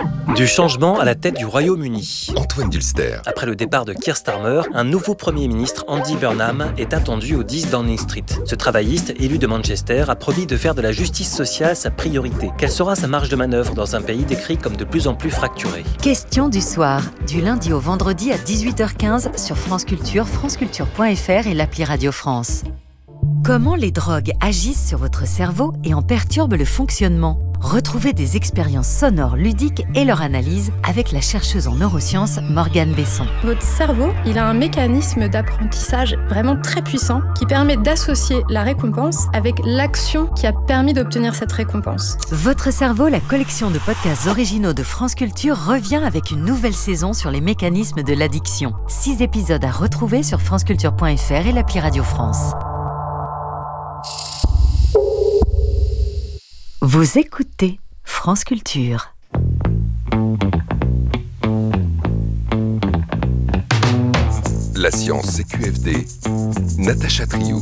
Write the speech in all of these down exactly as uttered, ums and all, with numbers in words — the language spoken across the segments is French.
Du changement à la tête du Royaume-Uni. Antoine Dulster. Après le départ de Keir Starmer, un nouveau Premier ministre, Andy Burnham, est attendu au dix Downing Street. Ce travailliste, élu de Manchester, a promis de faire de la justice sociale sa priorité. Quelle sera sa marge de manœuvre dans un pays décrit comme de plus en plus fracturé ? Question du soir, du lundi au vendredi à dix-huit heures quinze sur France Culture, franceculture point f r et l'appli Radio France. Comment les drogues agissent sur votre cerveau et en perturbent le fonctionnement ? Retrouvez des expériences sonores ludiques et leur analyse avec la chercheuse en neurosciences Morgane Besson. Votre cerveau, il a un mécanisme d'apprentissage vraiment très puissant qui permet d'associer la récompense avec l'action qui a permis d'obtenir cette récompense. Votre cerveau, la collection de podcasts originaux de France Culture revient avec une nouvelle saison sur les mécanismes de l'addiction. Six épisodes à retrouver sur franceculture point f r et l'appli Radio France. Vous écoutez France Culture. La science C Q F D, Natacha Triou.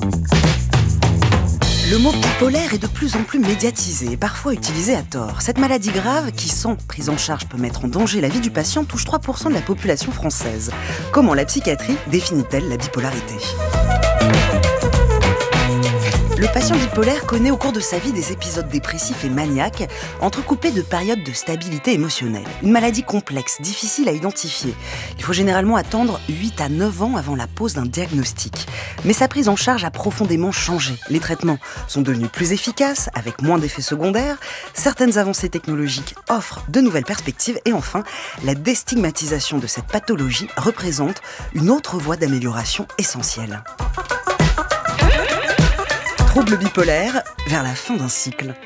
Le mot bipolaire est de plus en plus médiatisé et parfois utilisé à tort. Cette maladie grave, qui sans prise en charge peut mettre en danger la vie du patient, touche trois pour cent de la population française. Comment la psychiatrie définit-elle la bipolarité ? Le patient bipolaire connaît au cours de sa vie des épisodes dépressifs et maniaques, entrecoupés de périodes de stabilité émotionnelle. Une maladie complexe, difficile à identifier. Il faut généralement attendre huit à neuf ans avant la pose d'un diagnostic. Mais sa prise en charge a profondément changé. Les traitements sont devenus plus efficaces, avec moins d'effets secondaires. Certaines avancées technologiques offrent de nouvelles perspectives. Et enfin, la déstigmatisation de cette pathologie représente une autre voie d'amélioration essentielle. Trouble bipolaire vers la fin d'un cycle.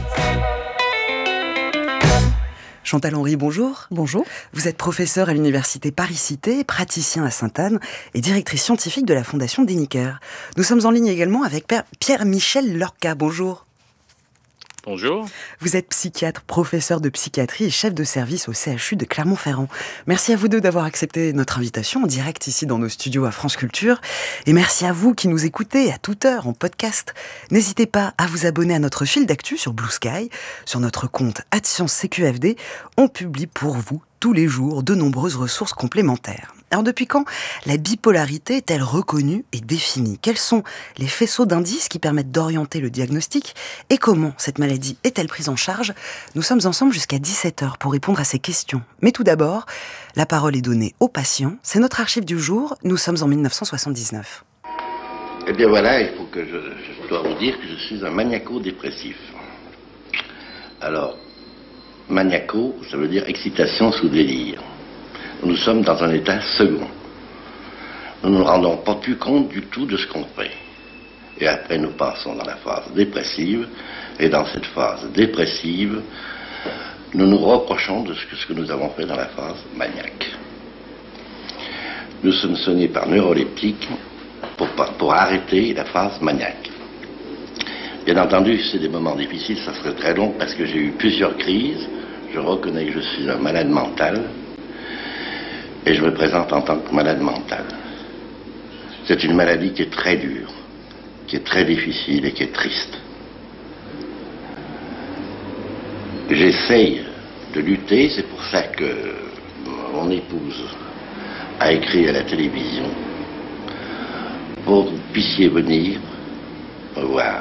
Chantal Henry, bonjour. Bonjour. Vous êtes professeure à l'université Paris-Cité, praticien à Sainte-Anne et directrice scientifique de la Fondation Deniker. Nous sommes en ligne également avec Pierre-Michel Lorca. Bonjour. Bonjour. Vous êtes psychiatre, professeur de psychiatrie et chef de service au C H U de Clermont-Ferrand. Merci à vous deux d'avoir accepté notre invitation en direct ici dans nos studios à France Culture. Et merci à vous qui nous écoutez à toute heure en podcast. N'hésitez pas à vous abonner à notre fil d'actu sur Blue Sky, sur notre compte arobase C Q F D. On publie pour vous tous les jours de nombreuses ressources complémentaires. Alors depuis quand la bipolarité est-elle reconnue et définie ? Quels sont les faisceaux d'indices qui permettent d'orienter le diagnostic ? Et comment cette maladie est-elle prise en charge ? Nous sommes ensemble jusqu'à dix-sept heures pour répondre à ces questions. Mais tout d'abord, la parole est donnée aux patients. C'est notre archive du jour. Nous sommes en dix-neuf cent soixante-dix-neuf. Eh bien voilà, il faut que je, je dois vous dire que je suis un maniaco-dépressif. Alors, maniaco, ça veut dire excitation sous délire. Nous sommes dans un état second. Nous ne nous rendons pas plus compte du tout de ce qu'on fait. Et après, nous passons dans la phase dépressive. Et dans cette phase dépressive, nous nous reprochons de ce que, ce que nous avons fait dans la phase maniaque. Nous sommes soignés par neuroleptiques pour, pour arrêter la phase maniaque. Bien entendu, c'est des moments difficiles, ça serait très long parce que j'ai eu plusieurs crises. Je reconnais que je suis un malade mental. Et je me présente en tant que malade mental. C'est une maladie qui est très dure, qui est très difficile et qui est triste. J'essaye de lutter, c'est pour ça que mon épouse a écrit à la télévision pour que vous puissiez venir me voir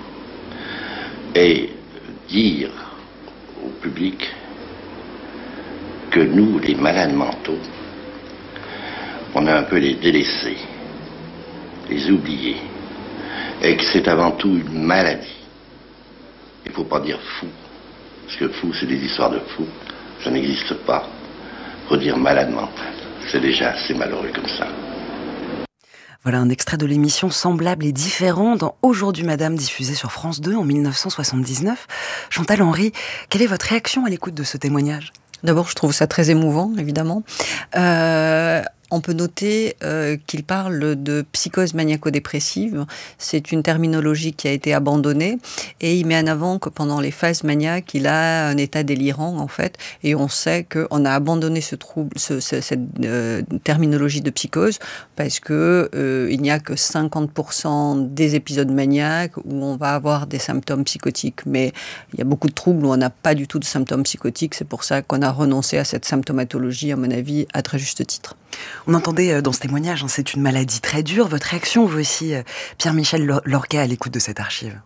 et dire au public que nous, les malades mentaux, on a un peu les délaissés, les oubliés, et que c'est avant tout une maladie. Il ne faut pas dire fou, parce que fou, c'est des histoires de fous, ça n'existe pas. Il faut dire malade mental, c'est déjà assez malheureux comme ça. Voilà un extrait de l'émission Semblable et différent dans Aujourd'hui Madame, diffusée sur France deux en dix-neuf cent soixante-dix-neuf. Chantal Henry, quelle est votre réaction à l'écoute de ce témoignage ? D'abord, je trouve ça très émouvant, évidemment. Euh, On peut noter euh, qu'il parle de psychose maniaco-dépressive. C'est une terminologie qui a été abandonnée et il met en avant que pendant les phases maniaques, il a un état délirant en fait. Et on sait qu'on a abandonné ce trouble, ce, ce, cette euh, terminologie de psychose parce que euh, il n'y a que cinquante pour cent des épisodes maniaques où on va avoir des symptômes psychotiques. Mais il y a beaucoup de troubles où on n'a pas du tout de symptômes psychotiques. C'est pour ça qu'on a renoncé à cette symptomatologie, à mon avis, à très juste titre. On entendait dans ce témoignage, hein, c'est une maladie très dure. Votre réaction, vous aussi, Pierre-Michel Lorca, à l'écoute de cette archive?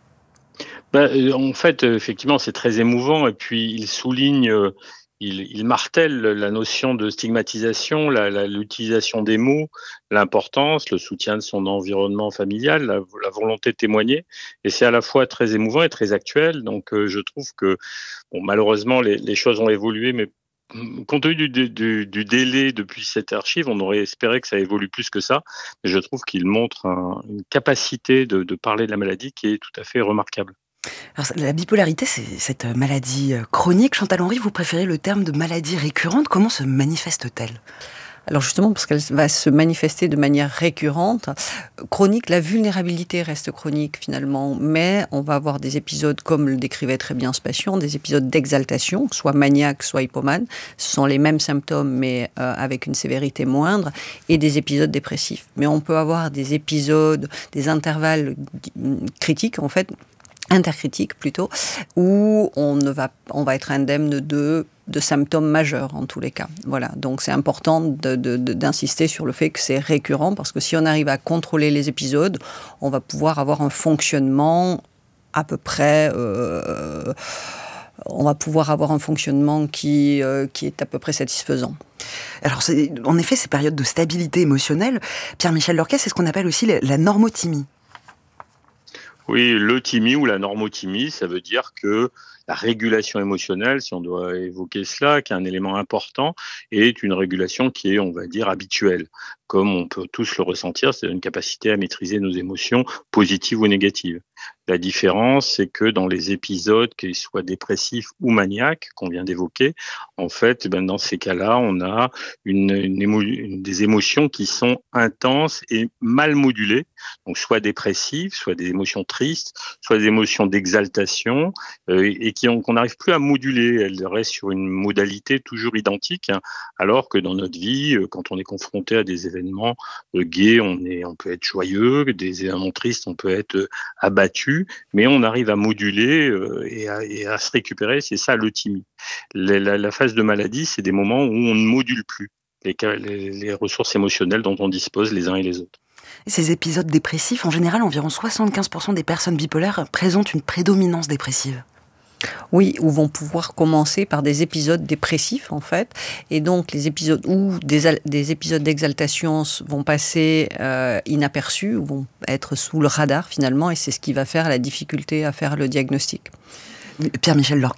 Ben, en fait, effectivement, c'est très émouvant. Et puis, il souligne, il, il martèle la notion de stigmatisation, la, la, l'utilisation des mots, l'importance, le soutien de son environnement familial, la, la volonté de témoigner. Et c'est à la fois très émouvant et très actuel. Donc, euh, je trouve que, bon, malheureusement, les, les choses ont évolué, mais compte tenu du, du, du délai depuis cette archive, on aurait espéré que ça évolue plus que ça. Mais je trouve qu'il montre un, une capacité de, de parler de la maladie qui est tout à fait remarquable. Alors, la bipolarité, c'est cette maladie chronique. Chantal Henry, vous préférez le terme de maladie récurrente. Comment se manifeste-t-elle ? Alors justement, parce qu'elle va se manifester de manière récurrente, chronique, la vulnérabilité reste chronique finalement, mais on va avoir des épisodes, comme le décrivait très bien ce patient, des épisodes d'exaltation, soit maniaque, soit hypomane. Ce sont les mêmes symptômes, mais euh, avec une sévérité moindre, et des épisodes dépressifs. Mais on peut avoir des épisodes, des intervalles critiques, en fait, intercritiques plutôt, où on, ne va, on va être indemne de, de symptômes majeurs en tous les cas. Voilà. Donc c'est important de, de, de, d'insister sur le fait que c'est récurrent, parce que si on arrive à contrôler les épisodes, on va pouvoir avoir un fonctionnement à peu près... Euh, on va pouvoir avoir un fonctionnement qui, euh, qui est à peu près satisfaisant. Alors, c'est, en effet, ces périodes de stabilité émotionnelle, Pierre-Michel Lorca, c'est ce qu'on appelle aussi la, la normothymie. Oui, l'euthymie ou la normothymie, ça veut dire que la régulation émotionnelle, si on doit évoquer cela, qui est un élément important, est une régulation qui est, on va dire, habituelle. Comme on peut tous le ressentir, c'est une capacité à maîtriser nos émotions positives ou négatives. La différence, c'est que dans les épisodes, qu'ils soient dépressifs ou maniaques, qu'on vient d'évoquer, en fait, ben dans ces cas-là, on a une, une émo- une, des émotions qui sont intenses et mal modulées. Donc, soit dépressives, soit des émotions tristes, soit des émotions d'exaltation, euh, et qui ont, qu'on n'arrive plus à moduler. Elles restent sur une modalité toujours identique, hein, alors que dans notre vie, quand on est confronté à des événements euh, gays, on, est, on peut être joyeux, des événements tristes, on peut être euh, abattu, mais on arrive à moduler euh, et, à, et à se récupérer. C'est ça l'euthymie. La, la, la phase de maladie, c'est des moments où on ne module plus les, les, les ressources émotionnelles dont on dispose les uns et les autres. Et ces épisodes dépressifs, en général, environ soixante-quinze pour cent des personnes bipolaires présentent une prédominance dépressive. Oui, ou vont pouvoir commencer par des épisodes dépressifs, en fait. Et donc, les épisodes où des, des épisodes d'exaltation vont passer euh, inaperçus, ou vont être sous le radar, finalement, et c'est ce qui va faire la difficulté à faire le diagnostic. Pierre-Michel Lorca ?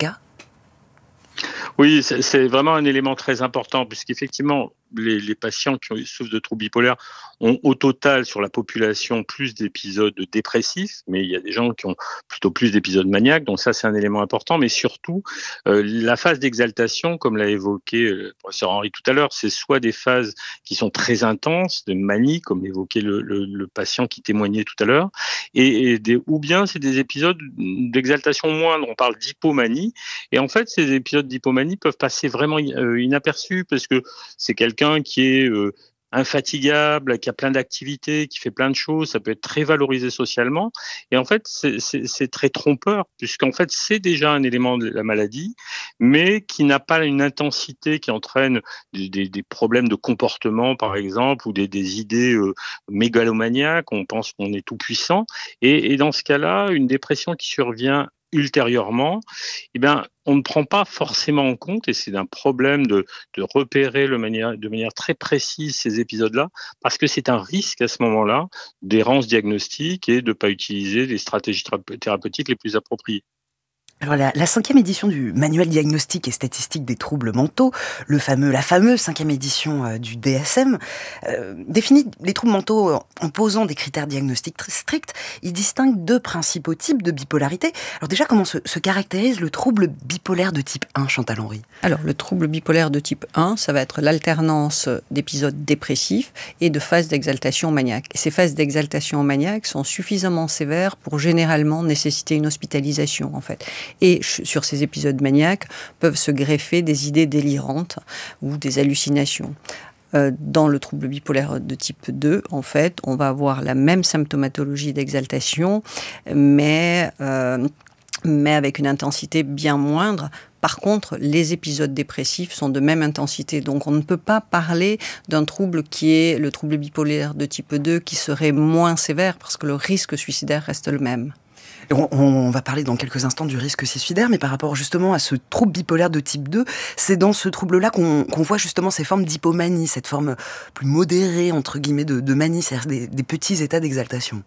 Oui, c'est, c'est vraiment un élément très important, puisqu'effectivement, les, les patients qui souffrent de troubles bipolaires ont au total sur la population plus d'épisodes dépressifs, mais il y a des gens qui ont plutôt plus d'épisodes maniaques, donc ça c'est un élément important, mais surtout euh, la phase d'exaltation, comme l'a évoqué le professeur Henry tout à l'heure, c'est soit des phases qui sont très intenses, de manie, comme l'évoquait le, le, le patient qui témoignait tout à l'heure, et, et des, ou bien c'est des épisodes d'exaltation moindre, on parle d'hypomanie, et en fait ces épisodes d'hypomanie peuvent passer vraiment inaperçus, parce que c'est quelqu'un qui est euh, infatigable, qui a plein d'activités, qui fait plein de choses, ça peut être très valorisé socialement. Et en fait, c'est, c'est, c'est très trompeur, puisqu'en fait, c'est déjà un élément de la maladie, mais qui n'a pas une intensité qui entraîne des, des, des problèmes de comportement, par exemple, ou des, des idées euh, mégalomaniaques, on pense qu'on est tout puissant. Et, et dans ce cas-là, une dépression qui survient ultérieurement, eh bien, on ne prend pas forcément en compte, et c'est un problème de, de repérer le manière, de manière très précise ces épisodes-là, parce que c'est un risque à ce moment-là d'errance diagnostique et de ne pas utiliser les stratégies thérapeutiques les plus appropriées. Alors la, la cinquième édition du Manuel diagnostique et statistique des troubles mentaux, le fameux, la fameuse cinquième édition euh, du D S M, euh, définit les troubles mentaux en posant des critères diagnostiques très stricts. Il distingue deux principaux types de bipolarité. Alors déjà, comment se, se caractérise le trouble bipolaire de type un, Chantal Henry ? Alors le trouble bipolaire de type un, ça va être l'alternance d'épisodes dépressifs et de phases d'exaltation maniaque. Et ces phases d'exaltation maniaque sont suffisamment sévères pour généralement nécessiter une hospitalisation en fait. Et sur ces épisodes maniaques peuvent se greffer des idées délirantes ou des hallucinations. Euh, dans le trouble bipolaire de type deux, en fait, on va avoir la même symptomatologie d'exaltation, mais, euh, mais avec une intensité bien moindre. Par contre, les épisodes dépressifs sont de même intensité. Donc, on ne peut pas parler d'un trouble qui est le trouble bipolaire de type deux qui serait moins sévère parce que le risque suicidaire reste le même. On, on va parler dans quelques instants du risque suicidaire, mais par rapport justement à ce trouble bipolaire de type deux, c'est dans ce trouble-là qu'on, qu'on voit justement ces formes d'hypomanie, cette forme plus modérée, entre guillemets, de, de manie, c'est-à-dire des, des petits états d'exaltation.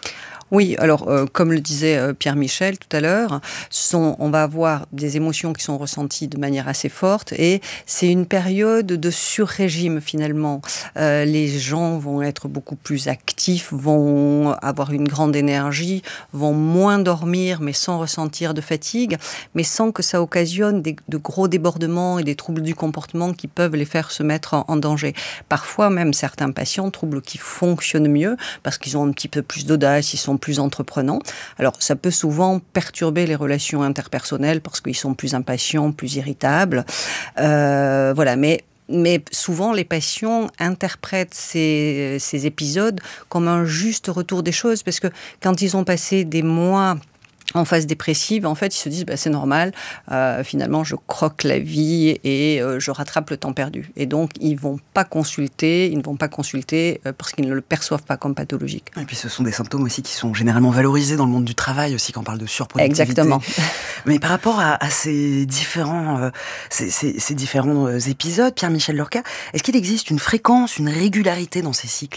Oui, alors euh, comme le disait euh, Pierre Michel tout à l'heure, sont, on va avoir des émotions qui sont ressenties de manière assez forte et c'est une période de sur-régime finalement. Euh, les gens vont être beaucoup plus actifs, vont avoir une grande énergie, vont moins dormir mais sans ressentir de fatigue, mais sans que ça occasionne des, de gros débordements et des troubles du comportement qui peuvent les faire se mettre en, en danger. Parfois même certains patients, troubles qui fonctionnent mieux parce qu'ils ont un petit peu plus d'audace, ils sont plus entreprenants. Alors, ça peut souvent perturber les relations interpersonnelles parce qu'ils sont plus impatients, plus irritables. Euh, voilà, mais... Mais souvent, les patients interprètent ces, ces épisodes comme un juste retour des choses parce que quand ils ont passé des mois en phase dépressive, en fait, ils se disent bah, c'est normal, euh, finalement, je croque la vie et euh, je rattrape le temps perdu. Et donc, ils ne vont pas consulter, ils ne vont pas consulter euh, parce qu'ils ne le perçoivent pas comme pathologique. Et puis, ce sont des symptômes aussi qui sont généralement valorisés dans le monde du travail aussi, quand on parle de surproductivité. Exactement. Mais par rapport à, à ces différents, euh, ces, ces, ces différents épisodes, Pierre-Michel Lorca, est-ce qu'il existe une fréquence, une régularité dans ces cycles ?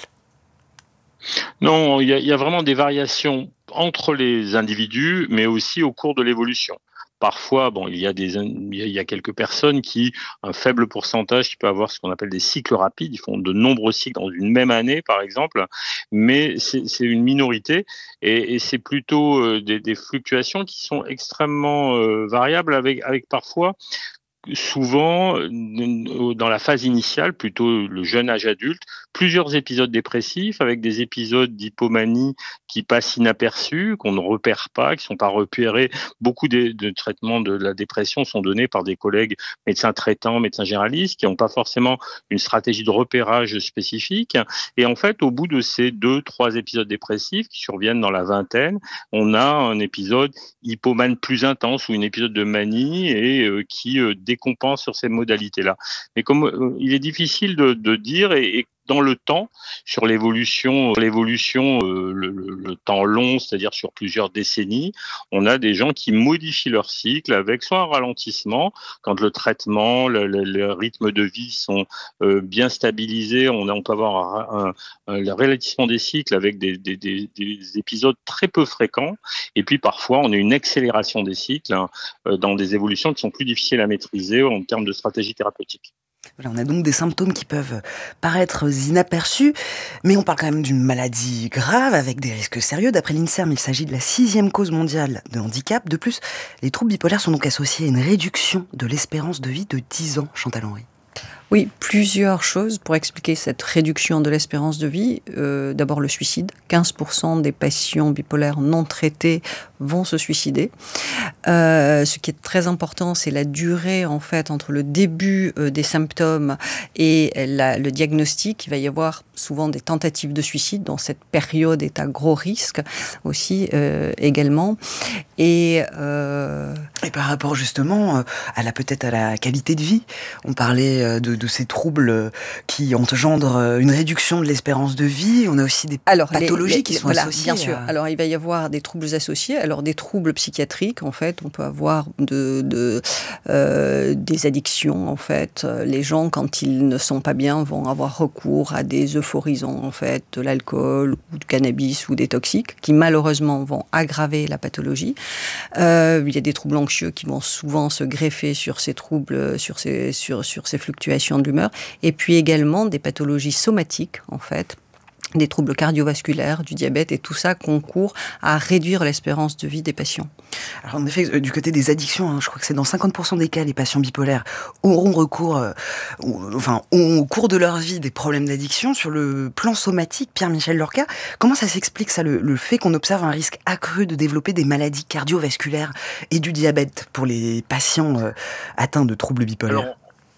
Non, il y, y a vraiment des variations entre les individus, mais aussi au cours de l'évolution. Parfois, bon, il y a des, il y a quelques personnes qui, un faible pourcentage, qui peut avoir ce qu'on appelle des cycles rapides. Ils font de nombreux cycles dans une même année, par exemple, mais c'est, c'est une minorité et, et c'est plutôt euh, des, des fluctuations qui sont extrêmement euh, variables, avec, avec parfois. Souvent, dans la phase initiale, plutôt le jeune âge adulte, plusieurs épisodes dépressifs avec des épisodes d'hypomanie qui passent inaperçus, qu'on ne repère pas, qui ne sont pas repérés. Beaucoup de, de traitements de la dépression sont donnés par des collègues médecins traitants, médecins généralistes, qui n'ont pas forcément une stratégie de repérage spécifique. Et en fait, au bout de ces deux, trois épisodes dépressifs qui surviennent dans la vingtaine, on a un épisode hypomane plus intense ou un épisode de manie et euh, qui euh, décompense sur ces modalités-là. Mais comme euh, il est difficile de, de dire et, et dans le temps, sur l'évolution, l'évolution, euh, le, le, le temps long, c'est-à-dire sur plusieurs décennies, on a des gens qui modifient leur cycle avec soit un ralentissement, quand le traitement, le, le, le rythme de vie sont euh, bien stabilisés, on, a, on peut avoir un, un, un ralentissement des cycles avec des, des, des, des épisodes très peu fréquents, et puis parfois on a une accélération des cycles hein, dans des évolutions qui sont plus difficiles à maîtriser en termes de stratégie thérapeutique. Voilà, on a donc des symptômes qui peuvent paraître inaperçus, mais on parle quand même d'une maladie grave avec des risques sérieux. D'après l'INSERM, il s'agit de la sixième cause mondiale de handicap. De plus, les troubles bipolaires sont donc associés à une réduction de l'espérance de vie de dix ans, Chantal Henry. Oui, plusieurs choses pour expliquer cette réduction de l'espérance de vie. Euh, d'abord le suicide. quinze pour cent des patients bipolaires non traités vont se suicider. Euh, ce qui est très important, c'est la durée en fait entre le début euh, des symptômes et la, le diagnostic. Il va y avoir souvent des tentatives de suicide, dans cette période est à gros risque aussi euh, également. Et, euh... et par rapport justement à la peut-être à la qualité de vie, on parlait de de ces troubles qui engendrent une réduction de l'espérance de vie. On a aussi des Alors, pathologies les, les, qui sont voilà, associées. Bien sûr. À... Alors, il va y avoir des troubles associés. Alors, des troubles psychiatriques, en fait, on peut avoir de, de, euh, des addictions, en fait. Les gens, quand ils ne sont pas bien, vont avoir recours à des euphorisants, en fait, de l'alcool ou du cannabis ou des toxiques, qui malheureusement vont aggraver la pathologie. Euh, il y a des troubles anxieux qui vont souvent se greffer sur ces troubles, sur ces, sur, sur ces fluctuations de l'humeur. Et puis également des pathologies somatiques, en fait, des troubles cardiovasculaires, du diabète, et tout ça concourt à réduire l'espérance de vie des patients. Alors en effet, du côté des addictions, hein, je crois que c'est dans cinquante pour cent des cas, les patients bipolaires auront recours, euh, ou, enfin, ont au cours de leur vie des problèmes d'addiction. Sur le plan somatique, Pierre-Michel Lorca, comment ça s'explique ça, le, le fait qu'on observe un risque accru de développer des maladies cardiovasculaires et du diabète pour les patients euh, atteints de troubles bipolaires? Alors...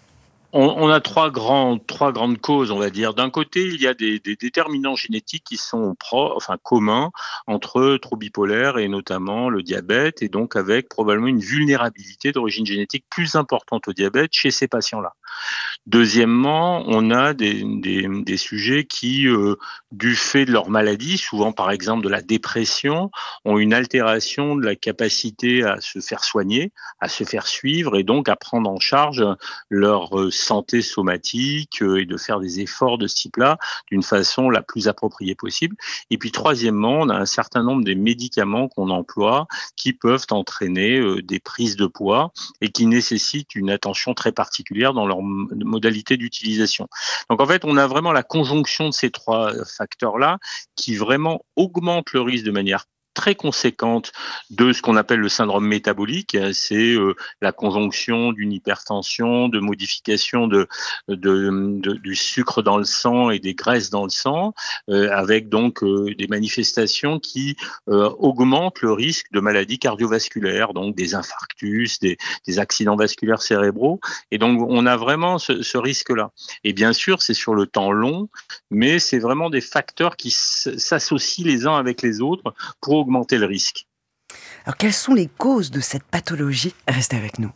On, on a trois, grands, trois grandes causes, on va dire. D'un côté, il y a des, des déterminants génétiques qui sont pro, enfin, communs entre troubles bipolaires et notamment le diabète, et donc avec probablement une vulnérabilité d'origine génétique plus importante au diabète chez ces patients-là. Deuxièmement, on a des, des, des sujets qui, euh, du fait de leur maladie, souvent par exemple de la dépression, ont une altération de la capacité à se faire soigner, à se faire suivre et donc à prendre en charge leur euh, santé somatique euh, et de faire des efforts de ce type-là d'une façon la plus appropriée possible. Et puis troisièmement, on a un certain nombre des médicaments qu'on emploie qui peuvent entraîner euh, des prises de poids et qui nécessitent une attention très particulière dans leur m- modalité d'utilisation. Donc en fait, on a vraiment la conjonction de ces trois facteurs-là qui vraiment augmentent le risque de manière très conséquente de ce qu'on appelle le syndrome métabolique. C'est euh, la conjonction d'une hypertension, de modification de, de, de, du sucre dans le sang et des graisses dans le sang, euh, avec donc euh, des manifestations qui euh, augmentent le risque de maladies cardiovasculaires, donc des infarctus, des, des accidents vasculaires cérébraux. Et donc, on a vraiment ce, ce risque-là. Et bien sûr, c'est sur le temps long, mais c'est vraiment des facteurs qui s'associent les uns avec les autres pour augmenter le risque. Alors, quelles sont les causes de cette pathologie? Restez avec nous.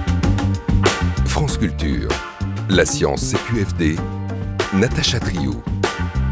France Culture, la science C Q F D, Natacha Trio.